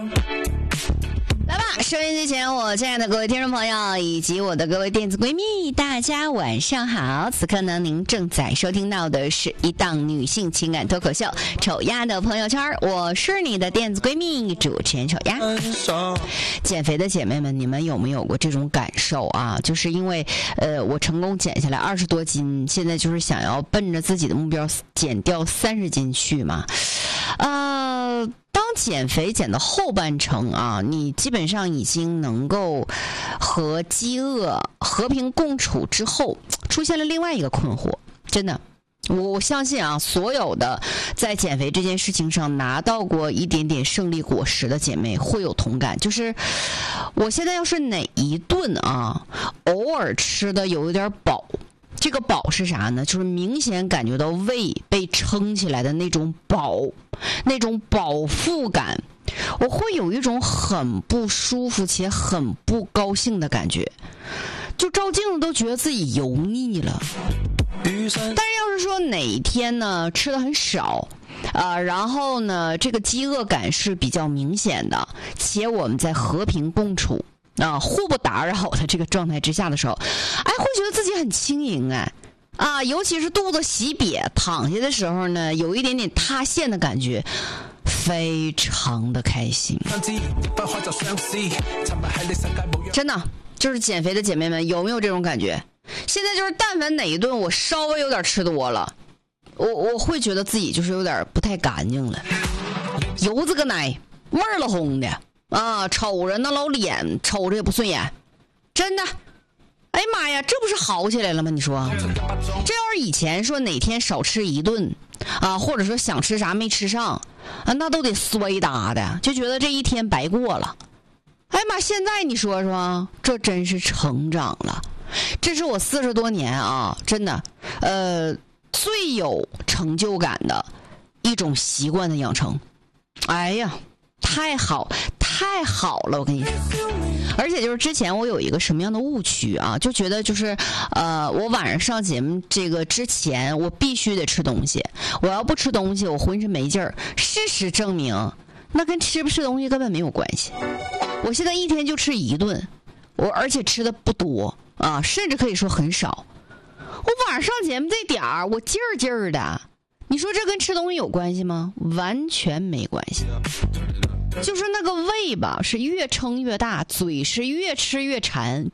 来吧，收音机前我亲爱的各位听众朋友以及我的各位电子闺蜜，大家晚上好。此刻呢，您正在收听到的是一档女性情感脱口秀《丑丫的朋友圈》，我是你的电子闺蜜主持人丑丫。减肥的姐妹们，你们有没有过这种感受啊？就是因为我成功减下来20多斤，现在就是想要奔着自己的目标减掉30斤去嘛。当减肥减到后半程啊，你基本上已经能够和饥饿和平共处之后，出现了另外一个困惑。真的，我相信啊，所有的在减肥这件事情上拿到过一点点胜利果实的姐妹会有同感，就是我现在要是哪一顿啊，偶尔吃的有一点饱。这个饱是啥呢？就是明显感觉到胃被撑起来的那种饱，那种饱腹感，我会有一种很不舒服且很不高兴的感觉，就照镜子都觉得自己油腻了。但是要是说哪一天呢吃的很少然后呢这个饥饿感是比较明显的，且我们在和平共处互不打扰的这个状态之下的时候，会觉得自己很轻盈尤其是肚子洗瘪躺下的时候呢，有一点点塌陷的感觉，非常的开心。真的，就是减肥的姐妹们有没有这种感觉？现在就是但凡哪一顿我稍微有点吃多了，我会觉得自己就是有点不太干净了，油子个奶，味儿了红的。瞅着那老脸瞅着也不顺眼，真的。哎呀妈呀，这不是好起来了吗？你说，这要是以前说哪天少吃一顿或者说想吃啥没吃上那都得摔打的，就觉得这一天白过了。哎呀妈，现在你说说，这真是成长了。这是我40多年真的最有成就感的一种习惯的养成。哎呀，太好了，我跟你说。而且就是之前我有一个什么样的误区就觉得就是我晚上上节目这个之前我必须得吃东西，我要不吃东西我浑身没劲儿。事实证明那跟吃不吃东西根本没有关系。我现在一天就吃一顿，而且吃的不多甚至可以说很少。我晚上上节目这点儿我劲儿的，你说这跟吃东西有关系吗？完全没关系。就是那个胃吧是越撑越大，嘴是越吃越馋，